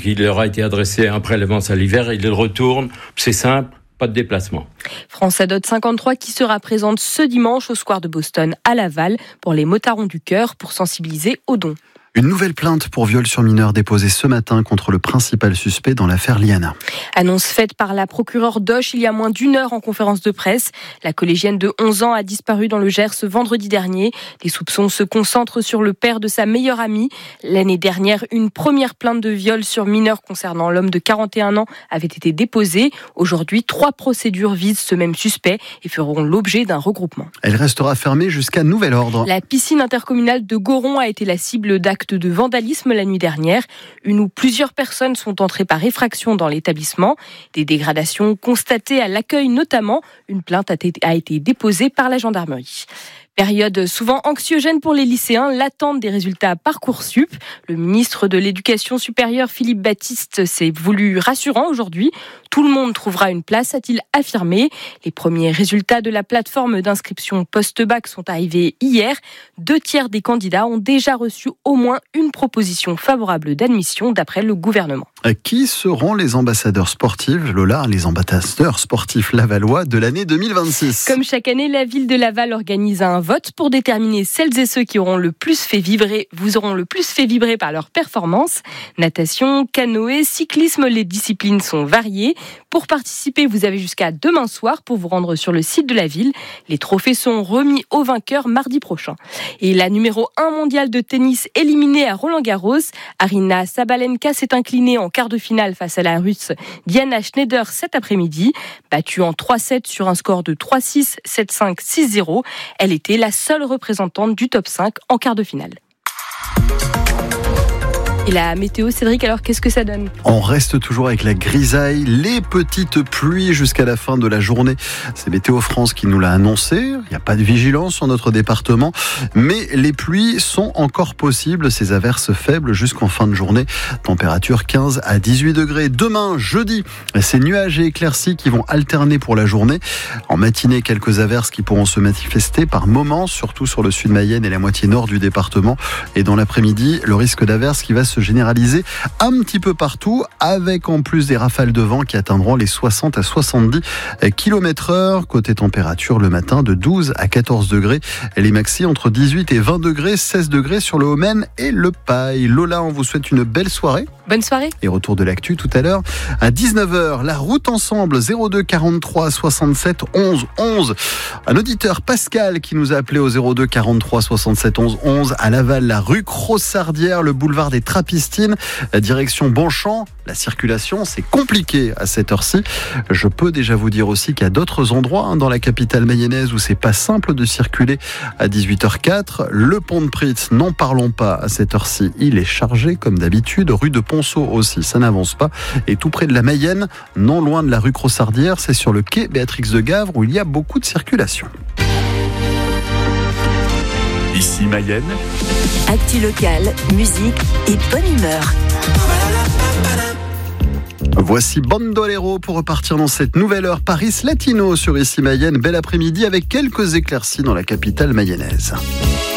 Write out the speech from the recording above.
il leur a été adressé un prélèvement salivaire, ils le retournent, c'est simple. Pas de déplacement. France Adot 53 qui sera présente ce dimanche au Square de Boston à Laval pour les motards du cœur pour sensibiliser aux dons. Une nouvelle plainte pour viol sur mineur déposée ce matin contre le principal suspect dans l'affaire Liana. Annonce faite par la procureure d'Auch il y a moins d'une heure en conférence de presse. La collégienne de 11 ans a disparu dans le Gers vendredi dernier. Les soupçons se concentrent sur le père de sa meilleure amie. L'année dernière, une première plainte de viol sur mineur concernant l'homme de 41 ans avait été déposée. Aujourd'hui, 3 procédures visent ce même suspect et feront l'objet d'un regroupement. Elle restera fermée jusqu'à nouvel ordre. La piscine intercommunale de Goron a été la cible d'actes de vandalisme la nuit dernière. Une ou plusieurs personnes sont entrées par effraction dans l'établissement. Des dégradations constatées à l'accueil notamment. Une plainte a été déposée par la gendarmerie. Période souvent anxiogène pour les lycéens, l'attente des résultats Parcoursup. Le ministre de l'Éducation supérieure, Philippe Baptiste, s'est voulu rassurant aujourd'hui. Tout le monde trouvera une place, a-t-il affirmé. Les premiers résultats de la plateforme d'inscription post-bac sont arrivés hier. 2/3 des candidats ont déjà reçu au moins une proposition favorable d'admission d'après le gouvernement. Qui seront les ambassadeurs sportifs, Lola, les ambassadeurs sportifs lavallois de l'année 2026 ? Comme chaque année, la ville de Laval organise un vote pour déterminer celles et ceux qui auront le plus fait vibrer par leur performance. Natation, canoë, cyclisme, les disciplines sont variées. Pour participer, vous avez jusqu'à demain soir pour vous rendre sur le site de la ville. Les trophées sont remis aux vainqueurs mardi prochain. Et la numéro 1 mondiale de tennis éliminée à Roland-Garros, Aryna Sabalenka s'est inclinée en quart de finale face à la Russe Diana Schneider cet après-midi. Battue en 3-7 sur un score de 3-6, 7-5, 6-0. Elle était la seule représentante du top 5 en quart de finale. Et la météo, Cédric, alors qu'est-ce que ça donne ? On reste toujours avec la grisaille, les petites pluies jusqu'à la fin de la journée. C'est Météo France qui nous l'a annoncé. Il n'y a pas de vigilance sur notre département, mais les pluies sont encore possibles. Ces averses faibles jusqu'en fin de journée. Température 15 à 18 degrés. Demain, jeudi, ces nuages et éclaircies qui vont alterner pour la journée. En matinée, quelques averses qui pourront se manifester par moments, surtout sur le sud Mayenne et la moitié nord du département. Et dans l'après-midi, le risque d'averses qui va se généraliser un petit peu partout, avec en plus des rafales de vent qui atteindront les 60 à 70 km/h. Côté température, le matin de 12 à 14 degrés. Les maxi entre 18 et 20 degrés, 16 degrés sur le Haut-Maine et le Paille. Lola, on vous souhaite une belle soirée. Bonne soirée. Et retour de l'actu tout à l'heure à 19h. La route ensemble 02 43 67 11 11. Un auditeur Pascal qui nous a appelé au 02 43 67 11 11 à Laval, la rue Crossardière, le boulevard des Trapistines, direction Bonchamp. La circulation, c'est compliqué à cette heure-ci. Je peux déjà vous dire aussi qu'il y a d'autres endroits dans la capitale mayonnaise où c'est pas simple de circuler à 18h04. Le pont de Pritz, n'en parlons pas à cette heure-ci. Il est chargé comme d'habitude. Rue de Ponceau aussi, ça n'avance pas. Et tout près de la Mayenne, non loin de la rue Crossardière, c'est sur le quai Béatrix de Gavre où il y a beaucoup de circulation. Ici Mayenne. Actu locale, musique et bonne humeur. Voici Bandolero pour repartir dans cette nouvelle heure Paris Latino sur Ici Mayenne. Bel après-midi avec quelques éclaircies dans la capitale mayonnaise.